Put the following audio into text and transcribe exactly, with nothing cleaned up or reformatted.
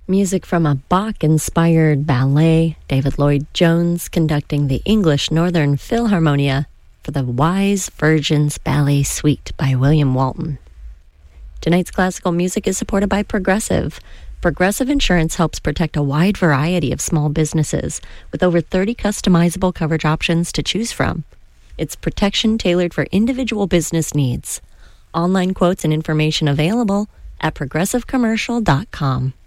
Music from a Bach-inspired ballet, David Lloyd Jones conducting the English Northern Philharmonia for the Wise Virgins Ballet Suite by William Walton. Tonight's classical music is supported by Progressive. Progressive Insurance helps protect a wide variety of small businesses with over thirty customizable coverage options to choose from. It's protection tailored for individual business needs. Online quotes and information available at progressive commercial dot com.